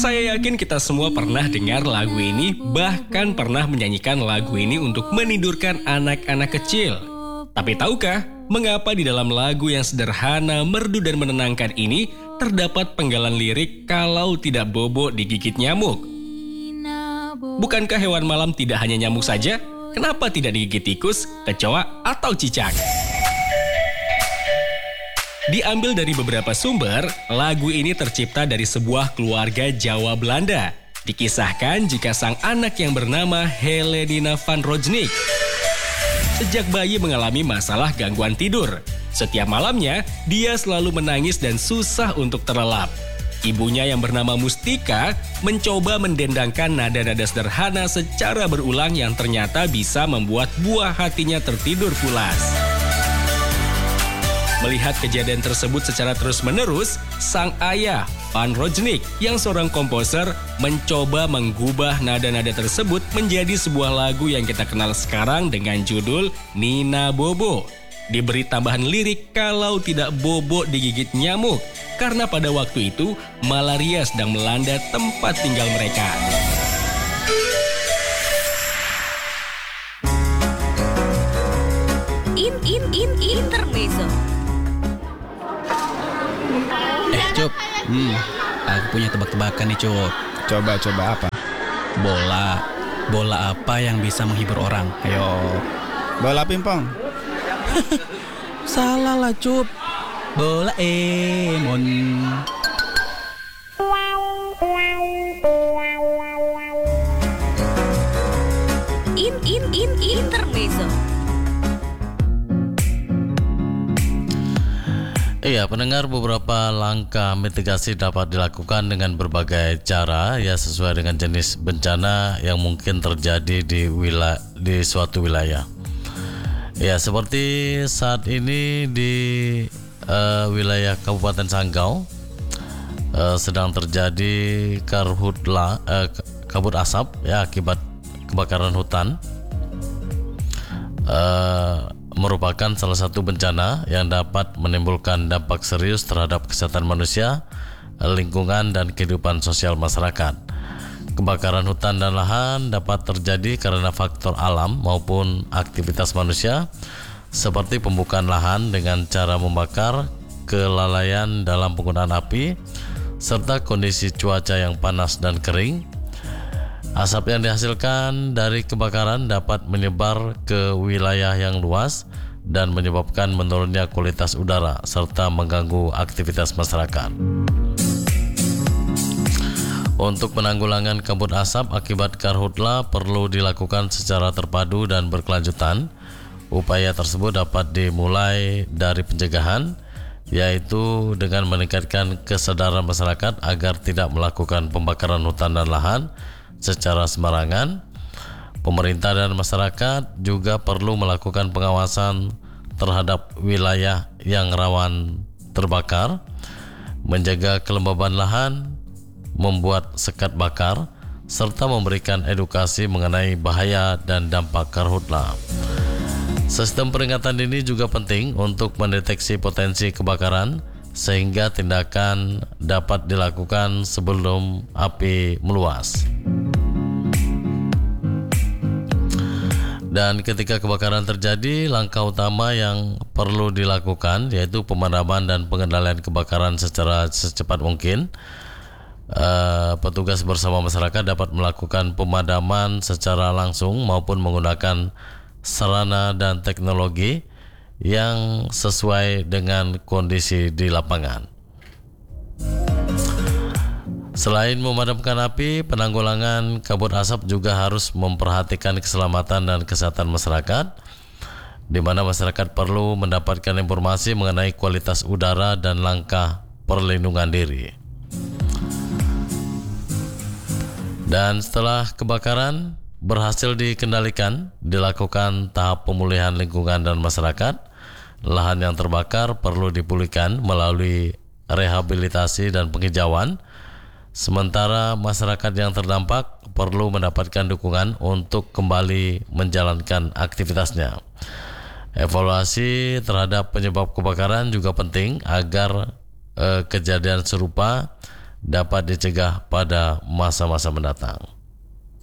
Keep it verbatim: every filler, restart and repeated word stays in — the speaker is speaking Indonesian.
Saya yakin kita semua pernah dengar lagu ini, bahkan pernah menyanyikan lagu ini untuk menidurkan anak-anak kecil. Tapi tahukah, mengapa di dalam lagu yang sederhana, merdu dan menenangkan ini terdapat penggalan lirik kalau tidak bobo digigit nyamuk? Bukankah hewan malam tidak hanya nyamuk saja? Kenapa tidak digigit tikus, kecoa, atau cicak? Diambil dari beberapa sumber, lagu ini tercipta dari sebuah keluarga Jawa Belanda. Dikisahkan jika sang anak yang bernama Helena van Rojnik sejak bayi mengalami masalah gangguan tidur. Setiap malamnya, dia selalu menangis dan susah untuk terlelap. Ibunya yang bernama Mustika mencoba mendendangkan nada-nada sederhana secara berulang yang ternyata bisa membuat buah hatinya tertidur pulas. Melihat kejadian tersebut secara terus-menerus, sang ayah, Van Rojnik, yang seorang komposer, mencoba mengubah nada-nada tersebut menjadi sebuah lagu yang kita kenal sekarang dengan judul Nina Bobo. Diberi tambahan lirik kalau tidak bobo digigit nyamuk, karena pada waktu itu malaria sedang melanda tempat tinggal mereka. In in in intermezzo. Eh Cup, hmm, aku punya tebak-tebakan nih Cup. Coba-coba apa? Bola, bola apa yang bisa menghibur orang? Ayo. Bola pingpong. Salah lah Cup. Bola Emon. In in in intermezzo. Iya, pendengar, beberapa langkah mitigasi dapat dilakukan dengan berbagai cara ya sesuai dengan jenis bencana yang mungkin terjadi di wilayah di suatu wilayah. Ya, seperti saat ini di uh, wilayah Kabupaten Sanggau uh, sedang terjadi karhutla uh, kabut asap ya akibat kebakaran hutan. Uh, merupakan salah satu bencana yang dapat menimbulkan dampak serius terhadap kesehatan manusia, lingkungan, dan kehidupan sosial masyarakat. Kebakaran hutan dan lahan dapat terjadi karena faktor alam maupun aktivitas manusia, seperti pembukaan lahan dengan cara membakar, kelalaian dalam penggunaan api, serta kondisi cuaca yang panas dan kering. Asap yang dihasilkan dari kebakaran dapat menyebar ke wilayah yang luas dan menyebabkan menurunnya kualitas udara serta mengganggu aktivitas masyarakat. Untuk penanggulangan kabut asap akibat karhutla perlu dilakukan secara terpadu dan berkelanjutan. Upaya tersebut dapat dimulai dari pencegahan, yaitu dengan meningkatkan kesadaran masyarakat agar tidak melakukan pembakaran hutan dan lahan secara sembarangan. Pemerintah dan masyarakat juga perlu melakukan pengawasan terhadap wilayah yang rawan terbakar, menjaga kelembaban lahan, membuat sekat bakar, serta memberikan edukasi mengenai bahaya dan dampak karhutla. Sistem peringatan dini juga penting untuk mendeteksi potensi kebakaran sehingga tindakan dapat dilakukan sebelum api meluas. Dan ketika kebakaran terjadi, langkah utama yang perlu dilakukan yaitu pemadaman dan pengendalian kebakaran secara secepat mungkin. Uh, petugas bersama masyarakat dapat melakukan pemadaman secara langsung maupun menggunakan sarana dan teknologi yang sesuai dengan kondisi di lapangan. Selain memadamkan api, penanggulangan kabut asap juga harus memperhatikan keselamatan dan kesehatan masyarakat, di mana masyarakat perlu mendapatkan informasi mengenai kualitas udara dan langkah perlindungan diri. Dan setelah kebakaran berhasil dikendalikan, dilakukan tahap pemulihan lingkungan dan masyarakat. Lahan yang terbakar perlu dipulihkan melalui rehabilitasi dan penghijauan. Sementara masyarakat yang terdampak perlu mendapatkan dukungan untuk kembali menjalankan aktivitasnya. Evaluasi terhadap penyebab kebakaran juga penting agar eh, kejadian serupa dapat dicegah pada masa-masa mendatang.